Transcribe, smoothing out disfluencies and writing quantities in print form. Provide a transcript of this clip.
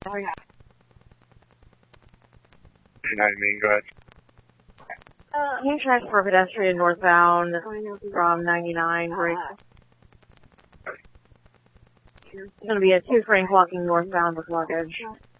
Oh, yeah. 99 go ahead. New tracks for pedestrian northbound from 99 break. It's going to be a 2 frame walking northbound with luggage.